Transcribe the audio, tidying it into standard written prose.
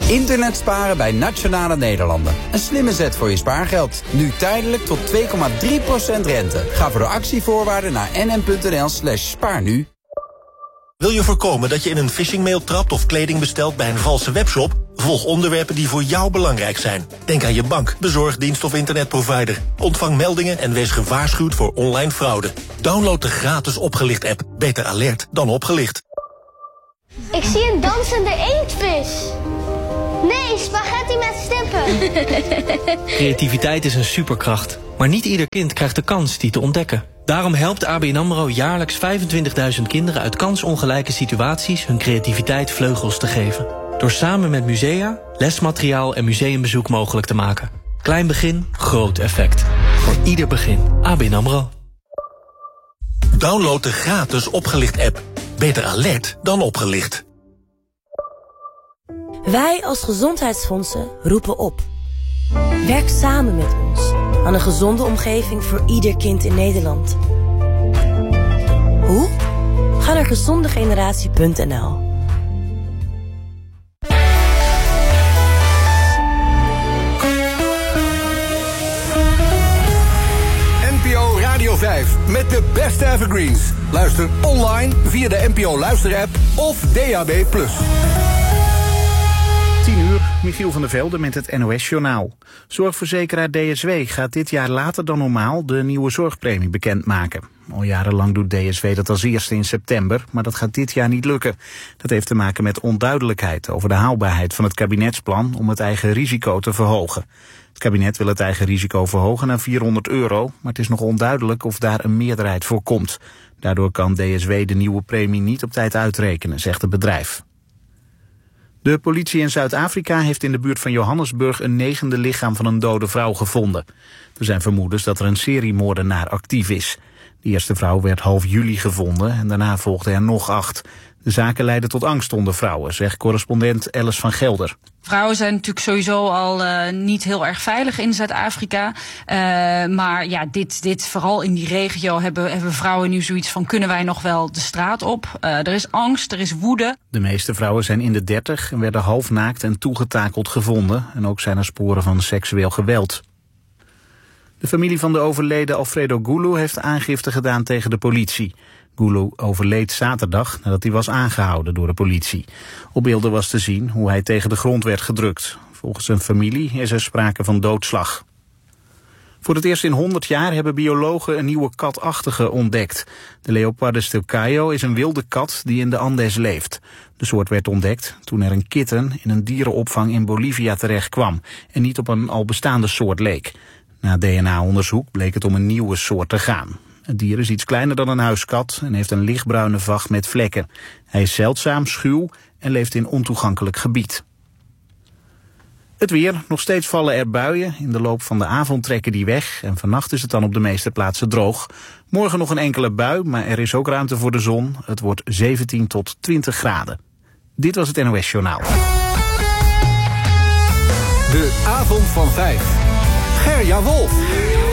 Internet sparen bij Nationale Nederlanden. Een slimme zet voor je spaargeld. Nu tijdelijk tot 2,3% rente. Ga voor de actievoorwaarden naar nm.nl/spaarnu. Wil je voorkomen dat je in een phishingmail trapt of kleding bestelt bij een valse webshop? Volg onderwerpen die voor jou belangrijk zijn. Denk aan je bank, bezorgdienst of internetprovider. Ontvang meldingen en wees gewaarschuwd voor online fraude. Download de gratis Opgelicht-app. Beter alert dan opgelicht. Ik zie een dansende inktvis. Nee, spaghetti met stippen. Creativiteit is een superkracht. Maar niet ieder kind krijgt de kans die te ontdekken. Daarom helpt ABN AMRO jaarlijks 25.000 kinderen uit kansongelijke situaties hun creativiteit vleugels te geven. Door samen met musea, lesmateriaal en museumbezoek mogelijk te maken. Klein begin, groot effect. Voor ieder begin. ABN AMRO. Download de gratis Opgelicht-app. Beter alert dan opgelicht. Wij als gezondheidsfondsen roepen op. Werk samen met ons aan een gezonde omgeving voor ieder kind in Nederland. Hoe? Ga naar gezondegeneratie.nl. NPO Radio 5 met de beste evergreens. Luister online via de NPO Luisterapp of DAB+. 10:00, Michiel van der Velde met het NOS-journaal. Zorgverzekeraar DSW gaat dit jaar later dan normaal de nieuwe zorgpremie bekendmaken. Al jarenlang doet DSW dat als eerste in september, maar dat gaat dit jaar niet lukken. Dat heeft te maken met onduidelijkheid over de haalbaarheid van het kabinetsplan om het eigen risico te verhogen. Het kabinet wil het eigen risico verhogen naar €400, maar het is nog onduidelijk of daar een meerderheid voor komt. Daardoor kan DSW de nieuwe premie niet op tijd uitrekenen, zegt het bedrijf. De politie in Zuid-Afrika heeft in de buurt van Johannesburg een 9e lichaam van een dode vrouw gevonden. Er zijn vermoedens dat er een seriemoordenaar actief is. De eerste vrouw werd half juli gevonden en daarna volgden er nog 8. De zaken leiden tot angst onder vrouwen, zegt correspondent Alice van Gelder. Vrouwen zijn natuurlijk sowieso al niet heel erg veilig in Zuid-Afrika. Maar ja, dit vooral in die regio hebben vrouwen nu zoiets van: kunnen wij nog wel de straat op? Er is angst, er is woede. De meeste vrouwen zijn in de 30 en werden halfnaakt en toegetakeld gevonden. En ook zijn er sporen van seksueel geweld. De familie van de overleden Alfredo Gulu heeft aangifte gedaan tegen de politie. Gulu overleed zaterdag nadat hij was aangehouden door de politie. Op beelden was te zien hoe hij tegen de grond werd gedrukt. Volgens zijn familie is er sprake van doodslag. Voor het eerst in 100 jaar hebben biologen een nieuwe katachtige ontdekt. De Leopardus tilcaio is een wilde kat die in de Andes leeft. De soort werd ontdekt toen er een kitten in een dierenopvang in Bolivia terecht kwam en niet op een al bestaande soort leek. Na DNA-onderzoek bleek het om een nieuwe soort te gaan. Het dier is iets kleiner dan een huiskat en heeft een lichtbruine vacht met vlekken. Hij is zeldzaam, schuw en leeft in ontoegankelijk gebied. Het weer. Nog steeds vallen er buien. In de loop van de avond trekken die weg en vannacht is het dan op de meeste plaatsen droog. Morgen nog een enkele bui, maar er is ook ruimte voor de zon. Het wordt 17 tot 20 graden. Dit was het NOS Journaal. De avond van 5. Gerja Wolf.